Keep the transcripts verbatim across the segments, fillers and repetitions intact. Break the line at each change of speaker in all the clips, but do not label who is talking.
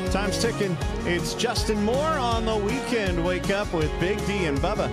Time's ticking. It's Justin Moore on the weekend. Wake up with Big D and Bubba.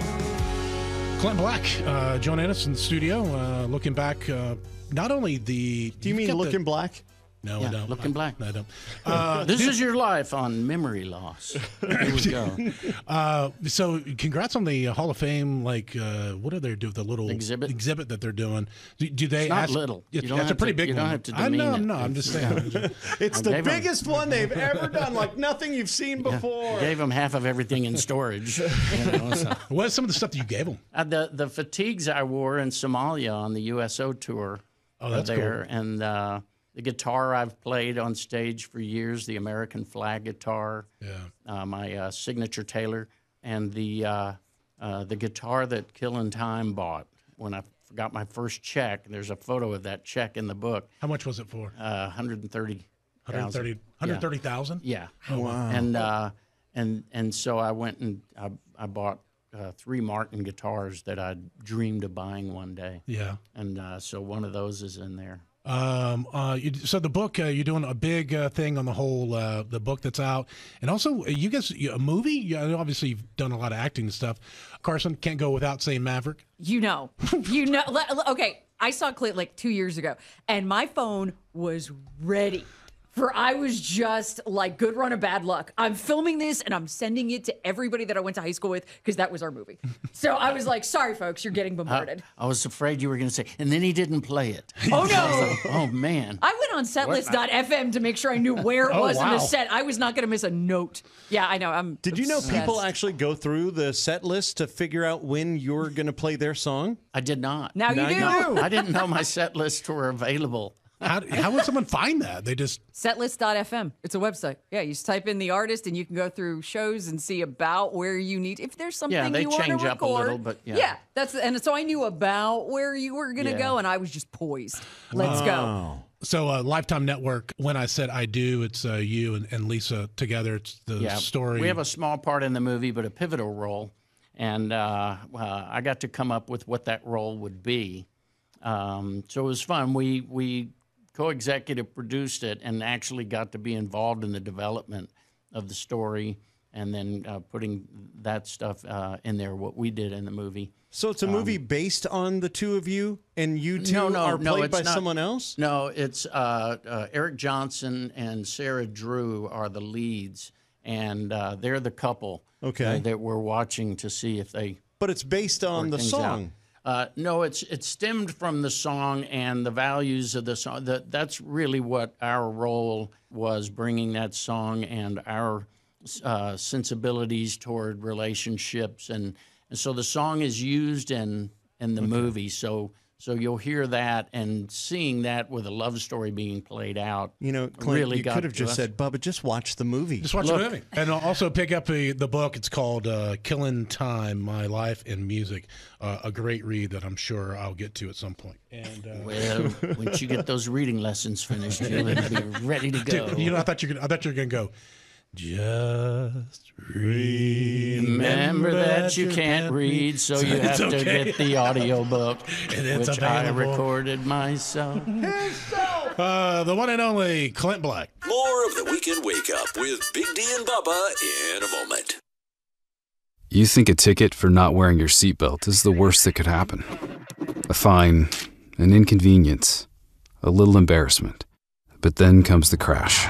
Clint Black, uh, John Ennis in the studio, uh, looking back. Uh, not only the.
Do you mean looking the, black?
No,
yeah,
I don't.
Looking
I,
black.
I don't. Uh,
this is your life on memory loss. Here we go.
Uh, so, congrats on the Hall of Fame. Like, uh, what are they doing? The little
exhibit
exhibit that they're doing. Do, do they?
It's not
ask,
little.
It's, it's a pretty
to,
big
you
one.
Don't have to
I know.
it.
No, I'm just saying.
It's the biggest them, one they've ever done. Like nothing you've seen before.
Yeah, gave them half of everything in storage. You know, so.
What is some of the stuff that you gave them?
Uh, the the fatigues I wore in Somalia on the U S O tour.
Oh, that's
there,
cool.
And. Uh, The guitar I've played on stage for years, the American flag guitar,
yeah,
uh, my uh, signature Taylor, and the uh, uh, the guitar that Killing Time bought when I got my first check. There's a photo of that check in the book.
How much was it for?
Uh, one hundred thirty thousand.
one hundred thirty one hundred thirty thousand?
Yeah.
Oh,
wow.
And uh, and and so I went and I, I bought uh, three Martin guitars that I dreamed of buying one day.
Yeah.
And uh, so one of those is in there.
Um, uh, you, so the book, uh, you're doing a big uh, thing on the whole, uh, the book that's out. And also, uh, you guys, a movie? Yeah, obviously, you've done a lot of acting and stuff. Carson, can't go without saying Maverick.
You know. You know. Okay, I saw Clint like two years ago, and my phone was ready. For I was just like, good run of bad luck. I'm filming this and I'm sending it to everybody that I went to high school with because that was our movie. So I was like, sorry, folks, you're getting bombarded.
I, I was afraid you were going to say, and then he didn't play it.
Oh, no.
Oh, man.
I went on setlist dot f m to make sure I knew where it
Oh,
was
wow.
in the set. I was not going to miss a note. Yeah, I know. I'm.
Did you know
obsessed.
people actually go through the set list to figure out when you're going to play their song?
I did not.
Now you
Now
do.
you do.
I didn't know my set lists were available.
How, how would someone find that? They just
setlist dot f m. It's a website. Yeah, you just type in the artist and you can go through shows and see about where you need. If there's something
Yeah, they
you want to
change
record,
up a little, but yeah.
yeah, that's and so I knew about where you were gonna
Yeah.
go, and I was just poised. Let's go.
so uh, Lifetime Network. When I said I do, it's uh, you and, and Lisa together. It's the
Yeah,
story.
we have a small part in the movie, but a pivotal role, and uh, uh, I got to come up with what that role would be. Um, so it was fun. We we. co-executive produced it and actually got to be involved in the development of the story and then uh, putting that stuff uh, in there, what we did in the movie.
So it's a movie um, based on the two of you, and you two
no, no,
are
no,
played
it's
by
not,
someone else?
No, it's uh, uh, Eric Johnson and Sarah Drew are the leads, and uh, they're the couple
okay.
uh, that we're watching to see if they
But it's based on the song.
Out. Uh, no, it's it stemmed from the song and the values of the song. That that's really what our role was, bringing that song and our uh, sensibilities toward relationships, and, and so the song is used in in the okay. movie. So so you'll hear that and seeing that with a love story being played out.
You know, Clint,
really
you
got
could have
to
just
us.
said, Bubba, just watch the movie.
Just watch
Look.
the movie. And also pick up the, the book. It's called uh, Killing Time, My Life in Music. Uh, a great read that I'm sure I'll get to at some point. And uh,
Well, once you get those reading lessons finished, you'll be ready to go.
Dude, you know, I thought you could. I thought you were gonna go. Just
remember that you can't read, so you have to
okay.
get the audio book,
And it's
which I
available.
recorded myself.
Uh, the one and only Clint Black.
More of the Weekend Wake Up with Big D and Bubba in a moment.
You think a ticket for not wearing your seatbelt is the worst that could happen. A fine, an inconvenience, a little embarrassment. But then comes the crash.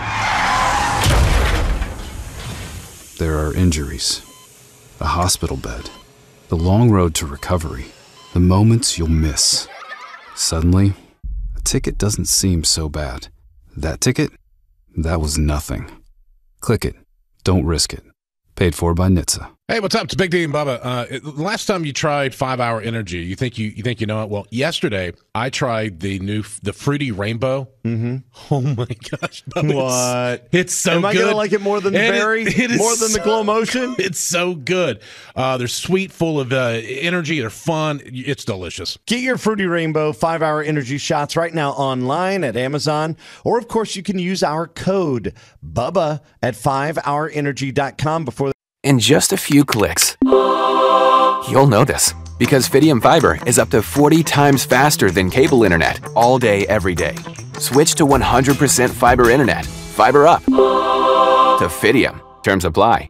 There are injuries, a hospital bed, the long road to recovery, the moments you'll miss. Suddenly, a ticket doesn't seem so bad. That ticket? That was nothing. Click it. Don't risk it. Paid for by N H T S A.
Hey, what's up? It's Big D and Bubba. Uh, it, last time you tried Five Hour Energy, you think you you think you know it? Well, yesterday I tried the new the Fruity Rainbow.
Mm-hmm.
Oh my gosh! Bubba,
What?
It's, it's so
Am
good.
I gonna like it more than the
And
berry?
It, it is
more than
so,
the Glow Motion?
It's so good. Uh, they're sweet, full of uh, energy. They're fun. It's delicious.
Get your Fruity Rainbow five hour Energy shots right now online at Amazon. Or, of course, you can use our code BUBBA at five hour energy dot com before.
In just a few clicks, you'll know this because Fidium Fiber is up to forty times faster than cable internet all day, every day. Switch to one hundred percent fiber internet. Fiber up. to Fidium. Terms apply.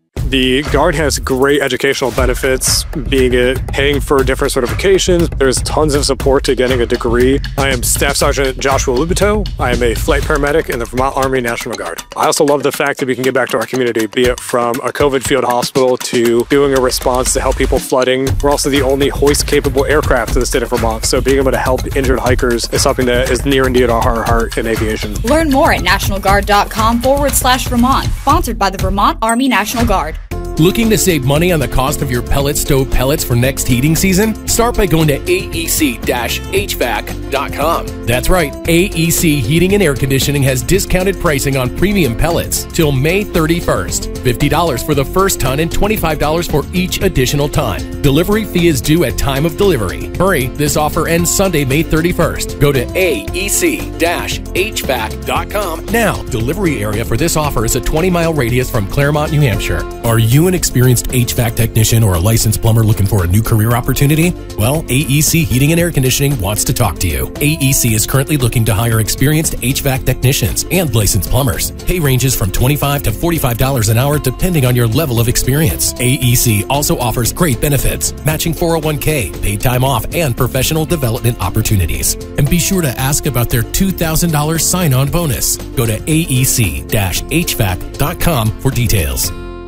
The Guard has great educational benefits, being it paying for different certifications. There's tons of support to getting a degree. I am Staff Sergeant Joshua Lubito. I am a flight paramedic in the Vermont Army National Guard. I also love the fact that we can give back to our community, be it from a COVID field hospital to doing a response to help people flooding. We're also the only hoist-capable aircraft in the state of Vermont, so being able to help injured hikers is something that is near and dear to our heart in aviation.
Learn more at nationalguard.com forward slash Vermont. Sponsored by the Vermont Army National Guard.
Looking to save money on the cost of your pellet stove pellets for next heating season? Start by going to A E C H V A C dot com. That's right, A E C Heating and Air Conditioning has discounted pricing on premium pellets till May thirty-first. fifty dollars for the first ton and twenty-five dollars for each additional ton. Delivery fee is due at time of delivery. Hurry, this offer ends Sunday, May thirty-first. Go to A E C H V A C dot com now. Delivery area for this offer is a twenty mile radius from Claremont, New Hampshire. Are you an experienced H V A C technician or a licensed plumber looking for a new career opportunity? Well, A E C Heating and Air Conditioning wants to talk to you. A E C is currently looking to hire experienced H V A C technicians and licensed plumbers. Pay ranges from twenty-five dollars to forty-five dollars an hour depending on your level of experience. A E C also offers great benefits, matching four oh one k, paid time off, and professional development opportunities. And be sure to ask about their two thousand dollars sign-on bonus. Go to A E C H V A C dot com for details.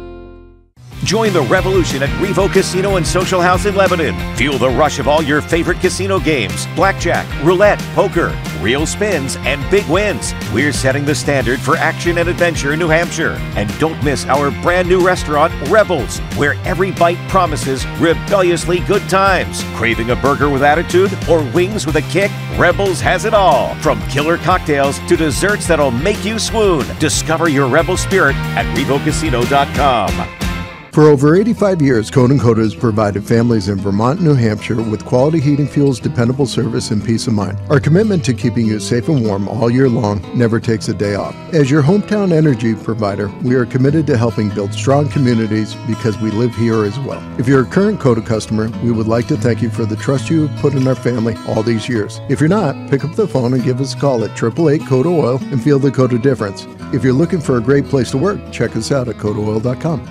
Join the revolution at Revo Casino and Social House in Lebanon. Feel the rush of all your favorite casino games: blackjack, roulette, poker, real spins, and big wins. We're setting the standard for action and adventure in New Hampshire. And don't miss our brand new restaurant, Rebels, where every bite promises rebelliously good times. Craving a burger with attitude or wings with a kick? Rebels has it all. From killer cocktails to desserts that'll make you swoon. Discover your rebel spirit at revo casino dot com.
For over eighty-five years, Code and Coda has provided families in Vermont and New Hampshire with quality heating fuels, dependable service, and peace of mind. Our commitment to keeping you safe and warm all year long never takes a day off. As your hometown energy provider, we are committed to helping build strong communities because we live here as well. If you're a current Coda customer, we would like to thank you for the trust you have put in our family all these years. If you're not, pick up the phone and give us a call at eight eight eight Coda Oil and feel the Coda difference. If you're looking for a great place to work, check us out at coda oil dot com.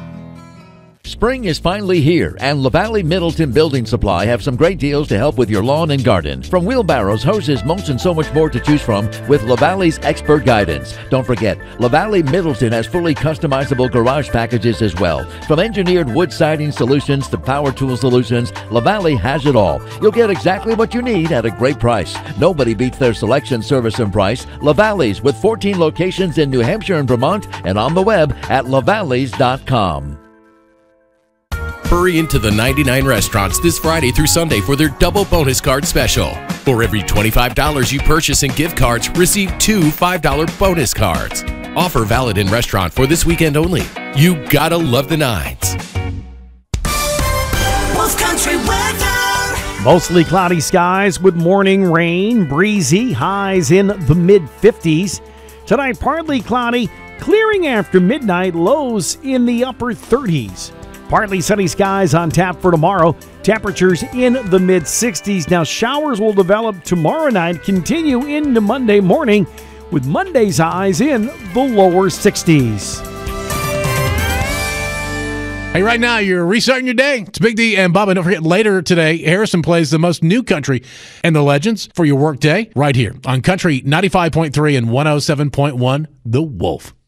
Spring is finally here, and LaValle Middleton Building Supply have some great deals to help with your lawn and garden. From wheelbarrows, hoses, mulch, and so much more to choose from with LaValle's expert guidance. Don't forget, LaValle Middleton has fully customizable garage packages as well. From engineered wood siding solutions to power tool solutions, LaValle has it all. You'll get exactly what you need at a great price. Nobody beats their selection, service, and price. LaValle's, with fourteen locations in New Hampshire and Vermont, and on the web at lavalleys dot com.
Hurry into the ninety-nine restaurants this Friday through Sunday for their double bonus card special. For every twenty-five dollars you purchase in gift cards, receive two five dollar bonus cards. Offer valid in restaurant for this weekend only. You gotta love the nines.
Wolf Country weather.
Mostly cloudy skies with morning rain, breezy, highs in the mid fifties. Tonight, partly cloudy, clearing after midnight, lows in the upper thirties. Partly sunny skies on tap for tomorrow. Temperatures in the mid sixties. Now, showers will develop tomorrow night, continue into Monday morning, with Monday's highs in the lower sixties.
Hey, right now, you're restarting your day. It's Big D and Bubba. Don't forget, later today, Harrison plays the most new country and the legends for your work day right here on Country ninety-five point three and one oh seven point one, The Wolf.